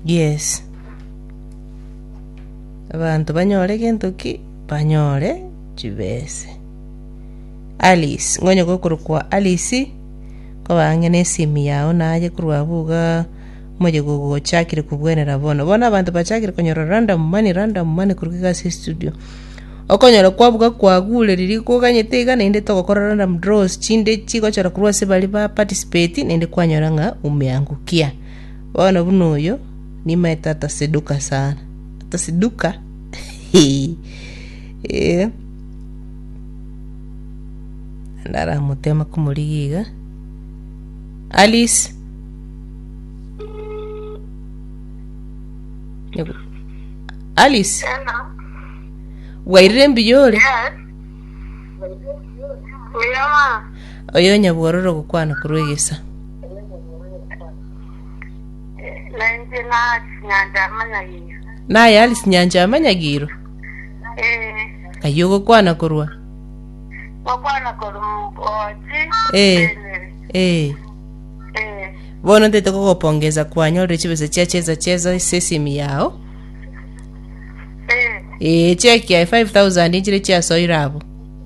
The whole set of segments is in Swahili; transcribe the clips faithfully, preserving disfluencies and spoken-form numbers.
Yes. Abantu banyore gentoki banyore chibese. Alice, ngonye gokurukwa Alice ko bangene simi yao naje kurwabuga moje gogo chakire kubwenera bono. Bona abantu bachakire konyoro random money random money kurukiga si studio. Okonyoro kwabuga kwagule riri kuganyete iga nende tokokora random draws chinde chiko chara kurwa se bali ba participate nende kwanyora nga umeangukia. Bona bunoyo ni maitata seduka sana. Atasiduka. Eh. Ndara mutema kumuligiga. Alice. Alice. Hello. Wairembi yore. Yes. Miyama. Oyonya bwororo gukwana kurwegesa. Nanje na nyanja manyagiro. Naye Alice nyanja amanyagiro. Eh. Kayogo kwana kurwa. Wakwana koru oji. Eh. Eh. Eh. Bono ndete kukopongeza kwanyore chibese chacheza cheza sesimi yao. Eh. Eh, check ya five thousand injire chia soirabo.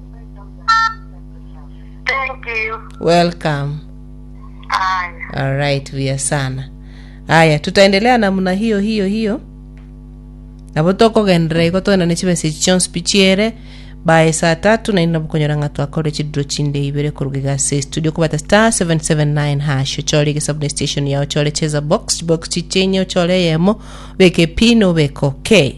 Thank you. Welcome. Aya. All right, vya sana. Aya, tutaendelea namna hiyo hiyo hiyo. Nabotoko gendre ko tona nechibese chons pichiere by saa tatu na inabukonyora ngatu akore chidro chinde ibere kurugiga se studio kubata star seven seven nine hash chori ke sub station yao chore cheza box box chichenyo chore yemo beke pino beko okay.